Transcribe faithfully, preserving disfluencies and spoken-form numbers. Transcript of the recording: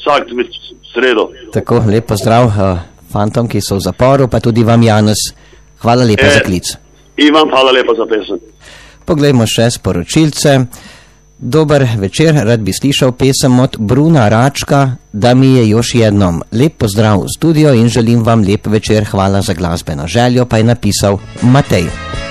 vsak sredo. Tako, lep pozdrav uh, fantom, ki so v zaporu, pa tudi vam, Janez. Hvala lepa e, za klic. In vam hvala lepa za pesem. Poglejmo še sporočilce. Dober večer, rad bi slišal pesem od Bruna Račka, Da mi je još jednom. Lep pozdrav v studio in želim vam lep večer, hvala za glasbeno željo, pa je napisal Matej.